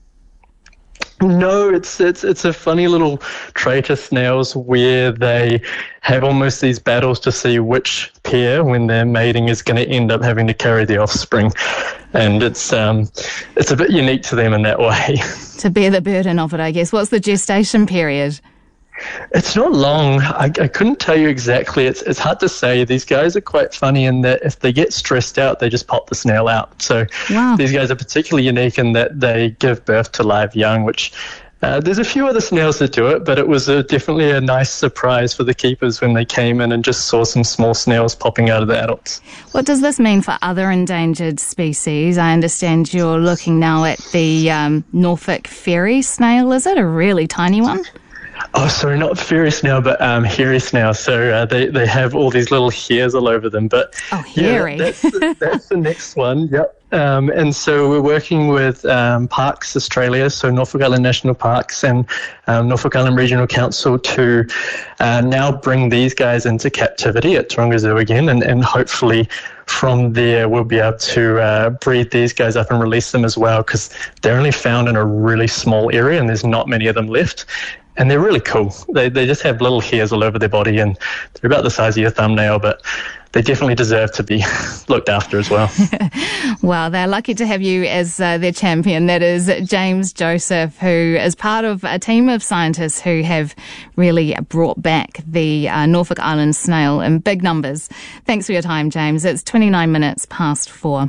No, it's it's it's a funny little trait of snails where they have almost these battles to see which pair, when they're mating, is going to end up having to carry the offspring, and it's um it's a bit unique to them in that way. To bear the burden of it, I guess. What's the gestation period? It's not long. I, I couldn't tell you exactly. It's it's hard to say. These guys are quite funny in that if they get stressed out, they just pop the snail out. So wow. These guys are particularly unique in that they give birth to live young, which uh, there's a few other snails that do it, but it was a, definitely a nice surprise for the keepers when they came in and just saw some small snails popping out of the adults. What does this mean for other endangered species? I understand you're looking now at the um, Norfolk fairy snail. Is it a really tiny one? Oh, sorry, not fairy snail, but um, hairy snail. So uh, they, they have all these little hairs all over them. But oh, hairy. Yeah, that's, the, that's the next one, yep. Um, and so we're working with um, Parks Australia, so Norfolk Island National Parks and um, Norfolk Island Regional Council to uh, now bring these guys into captivity at Taronga Zoo again, and, and hopefully from there we'll be able to uh, breed these guys up and release them as well, because they're only found in a really small area and there's not many of them left. And they're really cool. They they just have little hairs all over their body, and they're about the size of your thumbnail, but they definitely deserve to be looked after as well. Well, they're lucky to have you as uh, their champion. That is James Joseph, who is part of a team of scientists who have really brought back the uh, Norfolk Island snail in big numbers. Thanks for your time, James. It's twenty-nine minutes past four.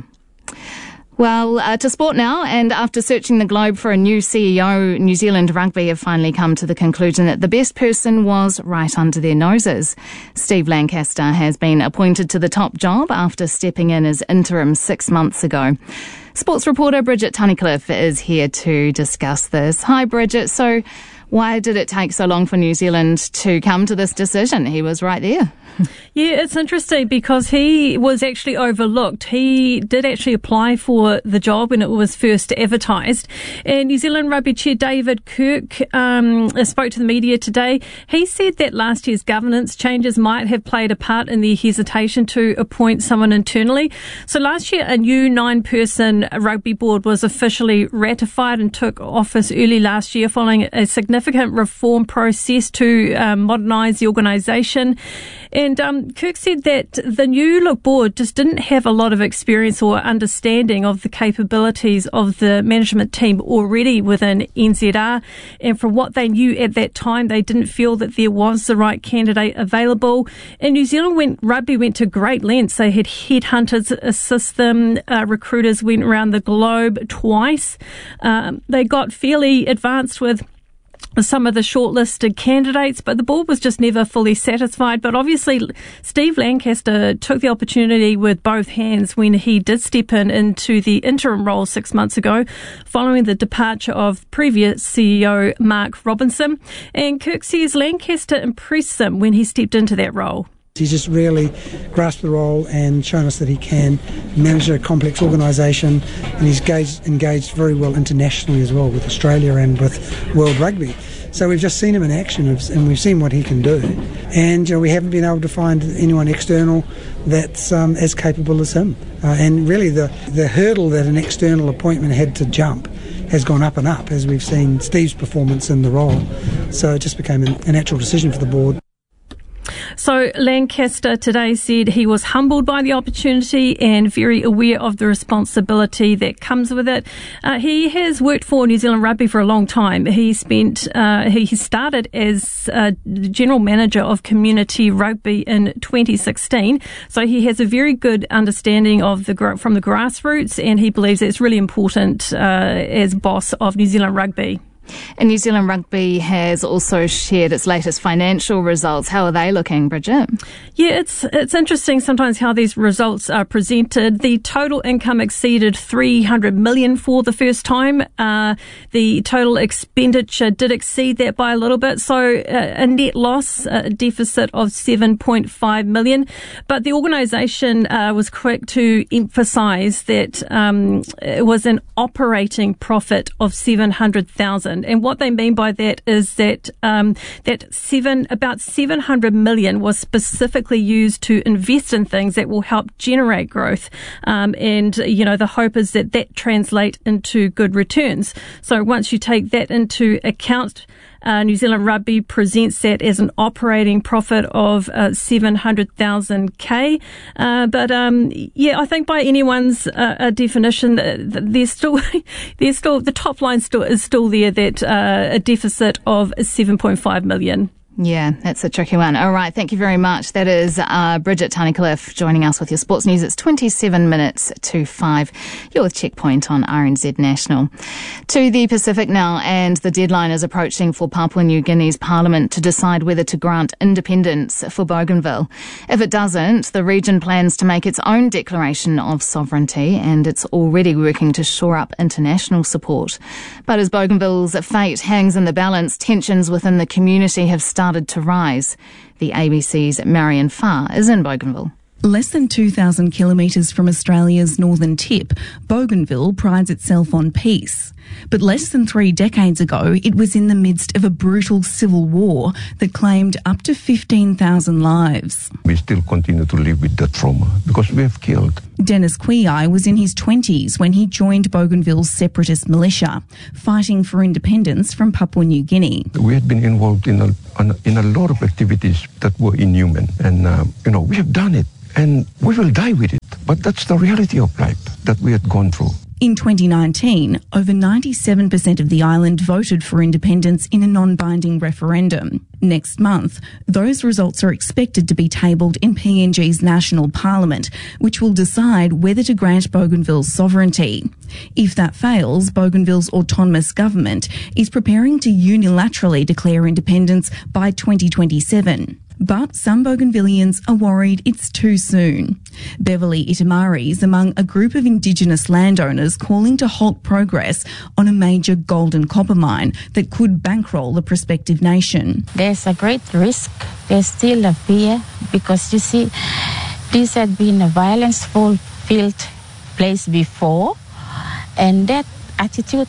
Well, uh, to sport now, and after searching the globe for a new C E O, New Zealand Rugby have finally come to the conclusion that the best person was right under their noses. Steve Lancaster has been appointed to the top job after stepping in as interim six months ago. Sports reporter Bridget Tunnicliffe is here to discuss this. Hi, Bridget. So, Why did it take so long for New Zealand to come to this decision? He was right there. Yeah, it's interesting because he was actually overlooked. He did actually apply for the job when it was first advertised. And New Zealand Rugby Chair David Kirk um, spoke to the media today. He said that last year's governance changes might have played a part in the hesitation to appoint someone internally. So last year, a new nine-person rugby board was officially ratified and took office early last year following a significant reform process to um, modernise the organisation. And um, Kirk said that the new look board just didn't have a lot of experience or understanding of the capabilities of the management team already within N Z R. And from what they knew at that time, they didn't feel that there was the right candidate available. And New Zealand went, rugby went to great lengths. They had headhunters assist them. Uh, recruiters went around the globe twice. Um, they got fairly advanced with some of the shortlisted candidates, but the board was just never fully satisfied. But obviously, Steve Lancaster took the opportunity with both hands when he did step in into the interim role six months ago, following the departure of previous C E O Mark Robinson. And Kirk says Lancaster impressed him when he stepped into that role. He's just really grasped the role and shown us that he can manage a complex organisation, and he's engaged, engaged very well internationally as well with Australia and with World Rugby. So we've just seen him in action and we've seen what he can do. And you know, we haven't been able to find anyone external that's um, as capable as him. Uh, and really the, the hurdle that an external appointment had to jump has gone up and up as we've seen Steve's performance in the role. So it just became a natural decision for the board. So Lancaster today said he was humbled by the opportunity and very aware of the responsibility that comes with it. Uh, he has worked for New Zealand Rugby for a long time. He spent, uh, he started as uh, General Manager of Community Rugby in twenty sixteen. So he has a very good understanding of the from the grassroots, and he believes it's really important uh, as boss of New Zealand Rugby. And New Zealand Rugby has also shared its latest financial results. How are they looking, Bridget? Yeah, it's it's interesting sometimes how these results are presented. The total income exceeded three hundred million dollars for the first time. Uh, the total expenditure did exceed that by a little bit. So uh, a net loss, a deficit of seven point five million dollars. But the organisation uh, was quick to emphasise that um, it was an operating profit of seven hundred thousand dollars. And what they mean by that is that um, that seven about seven hundred million was specifically used to invest in things that will help generate growth. Um, and you know the hope is that that translate into good returns. So once you take that into account, Uh, New Zealand Rugby presents that as an operating profit of uh, seven hundred thousand K. Uh, but um, yeah, I think by anyone's uh, uh, definition, uh, there's still there's still the top line still is still there, that uh, a deficit of seven point five million. Yeah, that's a tricky one. All right, thank you very much. That is uh, Bridget Tunnicliffe joining us with your sports news. It's twenty-seven minutes to five. You're with Checkpoint on R N Z National. To the Pacific now, and the deadline is approaching for Papua New Guinea's parliament to decide whether to grant independence for Bougainville. If it doesn't, the region plans to make its own declaration of sovereignty, and it's already working to shore up international support. But as Bougainville's fate hangs in the balance, tensions within the community have started started to rise. The A B C's Marion Farr is in Bougainville. Less than two thousand kilometres from Australia's northern tip, Bougainville prides itself on peace. But less than three decades ago, it was in the midst of a brutal civil war that claimed up to fifteen thousand lives. We still continue to live with that trauma because we have killed. Dennis Quiai was in his twenties when he joined Bougainville's separatist militia, fighting for independence from Papua New Guinea. We had been involved in a, in a lot of activities that were inhuman, and uh, you know, we have done it. And we will die with it. But that's the reality of life that we had gone through. In twenty nineteen, over ninety-seven percent of the island voted for independence in a non-binding referendum. Next month, those results are expected to be tabled in P N G's national parliament, which will decide whether to grant Bougainville's sovereignty. If that fails, Bougainville's autonomous government is preparing to unilaterally declare independence by twenty twenty-seven. But some Bougainvilleans are worried it's too soon. Beverly Itamari is among a group of Indigenous landowners calling to halt progress on a major gold and copper mine that could bankroll the prospective nation. There's a great risk. There's still a fear because, you see, this had been a violence-filled place before, and that attitude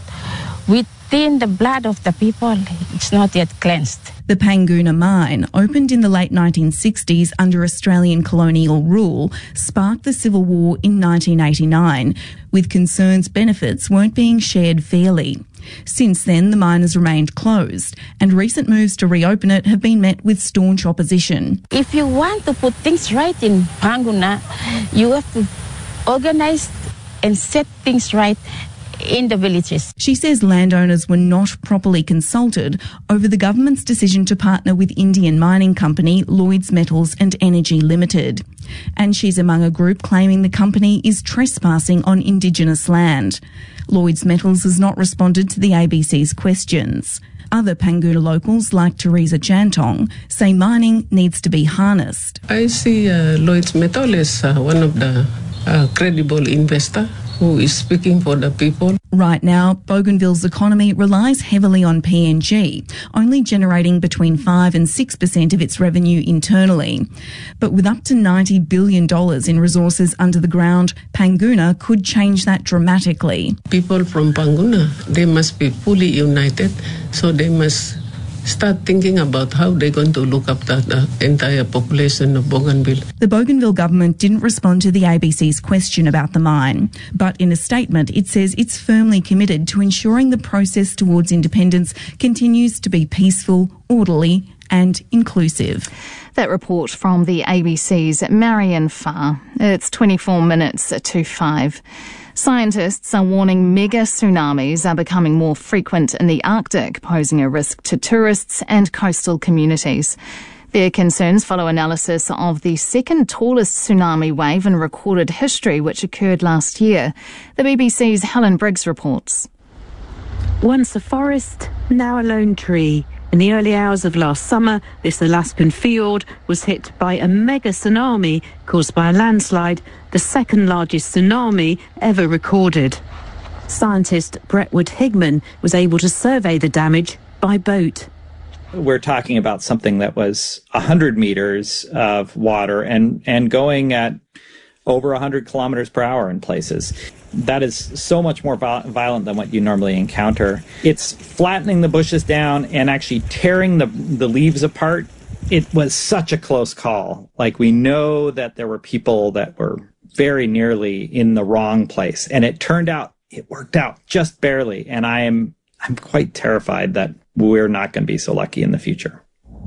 within the blood of the people, it's not yet cleansed. The Panguna mine, opened in the late nineteen sixties under Australian colonial rule, sparked the Civil War in nineteen eighty-nine, with concerns benefits weren't being shared fairly. Since then, the mine has remained closed, and recent moves to reopen it have been met with staunch opposition. If you want to put things right in Panguna, you have to organize and set things right in the villages. She says landowners were not properly consulted over the government's decision to partner with Indian mining company Lloyds Metals and Energy Limited. And she's among a group claiming the company is trespassing on Indigenous land. Lloyds Metals has not responded to the A B C's questions. Other Panguna locals, like Teresa Jantong, say mining needs to be harnessed. I see uh, Lloyds Metals as uh, one of the uh, credible investors who is speaking for the people. Right now, Bougainville's economy relies heavily on P N G, only generating between five and six percent of its revenue internally. But with up to ninety billion dollars in resources under the ground, Panguna could change that dramatically. People from Panguna, they must be fully united, so they must start thinking about how they're going to look after the entire population of Bougainville. The Bougainville government didn't respond to the A B C's question about the mine, but in a statement it says it's firmly committed to ensuring the process towards independence continues to be peaceful, orderly and inclusive. That report from the A B C's Marion Farr. It's twenty-four minutes to five. Scientists are warning mega tsunamis are becoming more frequent in the Arctic, posing a risk to tourists and coastal communities. Their concerns follow analysis of the second tallest tsunami wave in recorded history, which occurred last year. The B B C's Helen Briggs reports. Once a forest, now a lone tree. In the early hours of last summer, this Alaskan fjord was hit by a mega tsunami caused by a landslide, the second largest tsunami ever recorded. Scientist Brentwood Higman was able to survey the damage by boat. We're talking about something that was one hundred meters of water and, and going at over one hundred kilometers per hour in places. That is so much more violent than what you normally encounter. It's flattening the bushes down and actually tearing the, the leaves apart. It was such a close call. Like, we know that there were people that were very nearly in the wrong place, and it turned out it worked out just barely. And I am I'm quite terrified that we're not going to be so lucky in the future.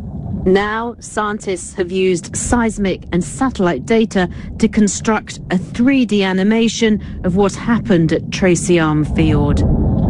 Now, scientists have used seismic and satellite data to construct a three D animation of what happened at Tracy Arm Fjord.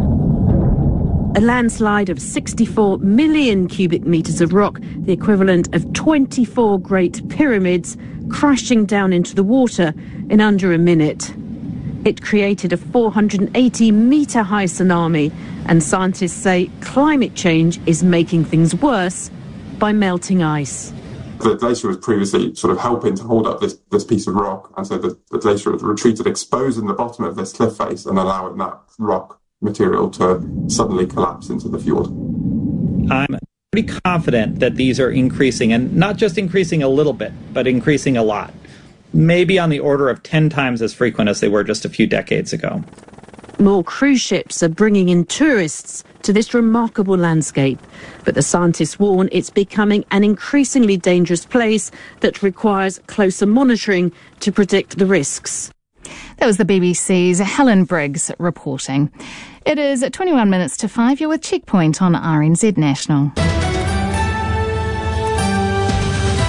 A landslide of sixty-four million cubic metres of rock, the equivalent of twenty-four Great Pyramids, crashing down into the water in under a minute. It created a four hundred eighty metre high tsunami, and scientists say climate change is making things worse by melting ice. The glacier was previously sort of helping to hold up this, this piece of rock, and so the, the glacier retreated, exposing the bottom of this cliff face and allowing that rock material to suddenly collapse into the fjord. I'm pretty confident that these are increasing, and not just increasing a little bit, but increasing a lot. Maybe on the order of ten times as frequent as they were just a few decades ago. More cruise ships are bringing in tourists to this remarkable landscape, but the scientists warn it's becoming an increasingly dangerous place that requires closer monitoring to predict the risks. That was the B B C's Helen Briggs reporting. It is at twenty-one minutes to five. You're with Checkpoint on R N Z National.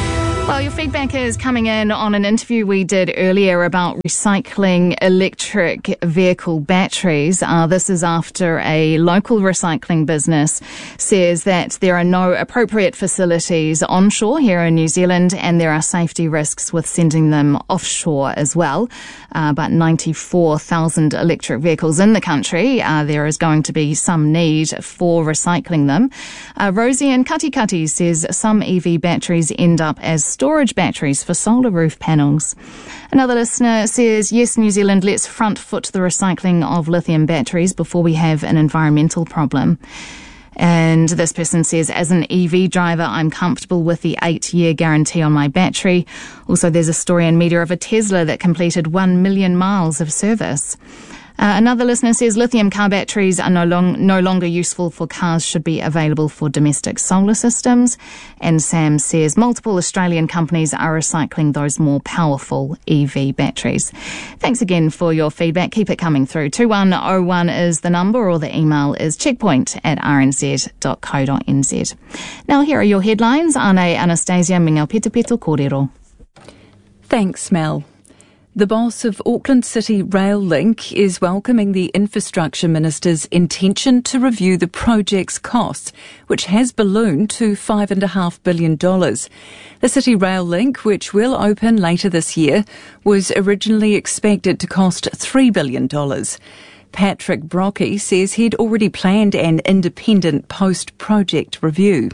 Well, your feedback is coming in on an interview we did earlier about recycling electric vehicle batteries. Uh, this is after a local recycling business says that there are no appropriate facilities onshore here in New Zealand and there are safety risks with sending them offshore as well. Uh, but ninety-four thousand electric vehicles in the country, uh, there is going to be some need for recycling them. Uh, Rosie in Katikati says some E V batteries end up as storage batteries for solar roof panels. Another listener says, yes, New Zealand, let's front foot the recycling of lithium batteries before we have an environmental problem. And this person says, as an E V driver, I'm comfortable with the eight-year guarantee on my battery. Also, there's a story in media of a Tesla that completed one million miles of service. Uh, another listener says lithium car batteries are no, long, no longer useful for cars, should be available for domestic solar systems. And Sam says multiple Australian companies are recycling those more powerful E V batteries. Thanks again for your feedback. Keep it coming through. two one oh one is the number, or the email is checkpoint at r n z dot co dot n z. Now here are your headlines. Ane Anastasia Mingau Petepeto Kōrero. Thanks, Mel. The boss of Auckland City Rail Link is welcoming the Infrastructure Minister's intention to review the project's costs, which has ballooned to five point five billion dollars. The City Rail Link, which will open later this year, was originally expected to cost three billion dollars. Patrick Brockie says he'd already planned an independent post-project review.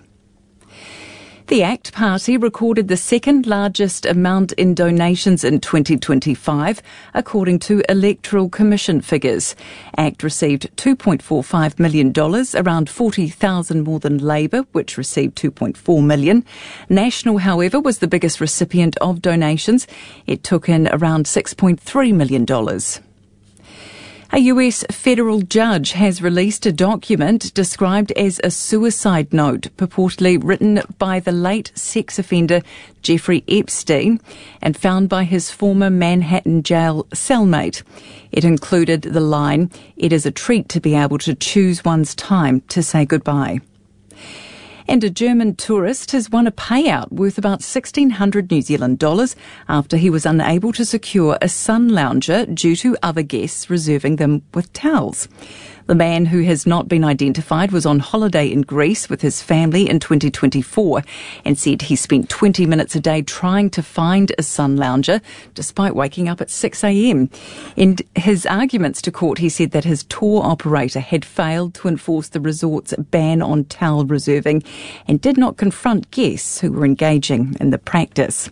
The ACT Party recorded the second largest amount in donations in twenty twenty-five, according to Electoral Commission figures. ACT received two point four five million dollars, around forty thousand more than Labour, which received two point four million dollars. National, however, was the biggest recipient of donations. It took in around six point three million dollars. A U S federal judge has released a document described as a suicide note, purportedly written by the late sex offender Jeffrey Epstein and found by his former Manhattan jail cellmate. It included the line, "It is a treat to be able to choose one's time to say goodbye." And a German tourist has won a payout worth about sixteen hundred New Zealand dollars after he was unable to secure a sun lounger due to other guests reserving them with towels. The man, who has not been identified, was on holiday in Greece with his family in twenty twenty-four and said he spent twenty minutes a day trying to find a sun lounger despite waking up at six a.m. In his arguments to court, he said that his tour operator had failed to enforce the resort's ban on towel reserving and did not confront guests who were engaging in the practice.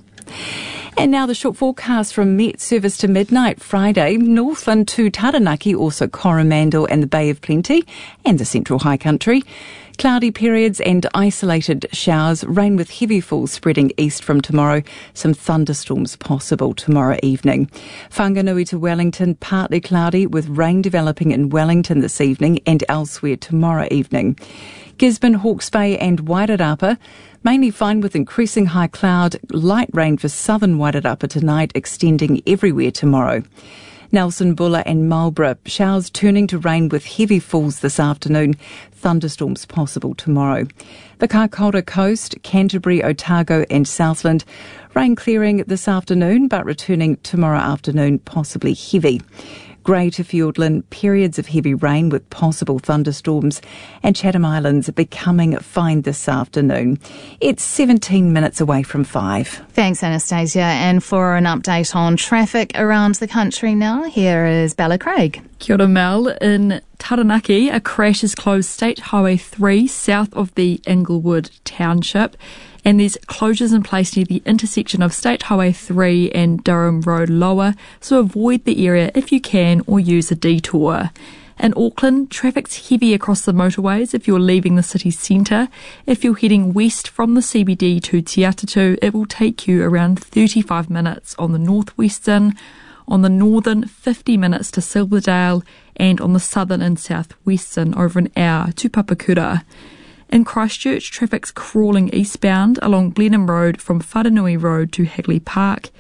And now the short forecast from Met Service to midnight Friday. Northland to Taranaki, also Coromandel and the Bay of Plenty, and the Central High Country. Cloudy periods and isolated showers, rain with heavy falls spreading east from tomorrow. Some thunderstorms possible tomorrow evening. Whanganui to Wellington, partly cloudy with rain developing in Wellington this evening and elsewhere tomorrow evening. Gisborne, Hawke's Bay and Wairarapa, mainly fine with increasing high cloud, light rain for southern Wairarapa tonight, extending everywhere tomorrow. Nelson, Buller and Marlborough, showers turning to rain with heavy falls this afternoon, thunderstorms possible tomorrow. The Kaikoura Coast, Canterbury, Otago and Southland, rain clearing this afternoon but returning tomorrow afternoon, possibly heavy. Grey to Fiordland, periods of heavy rain with possible thunderstorms, and Chatham Islands becoming fine this afternoon. It's seventeen minutes away from five. Thanks, Anastasia. And for an update on traffic around the country now, here is Bella Craig. Kia ora, Mel. In Taranaki, a crash has closed State Highway three south of the Inglewood Township, and there's closures in place near the intersection of State Highway three and Durham Road Lower, so avoid the area if you can or use a detour. In Auckland, traffic's heavy across the motorways if you're leaving the city centre. If you're heading west from the C B D to Te Atatu, it will take you around thirty-five minutes on the northwestern, on the northern fifty minutes to Silverdale, and on the southern and southwestern over an hour to Papakura. In Christchurch, traffic's crawling eastbound along Blenheim Road from Whanganui Road to Hagley Park.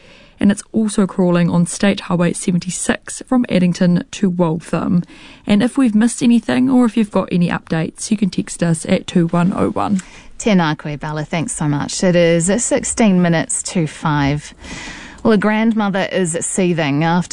and it's also crawling on State Highway seventy-six from Addington to Waltham. And if we've missed anything or if you've got any updates, you can text us at two one oh one. Tēnā koe, Bella. Thanks so much. It is sixteen minutes to five. Well, a grandmother is seething after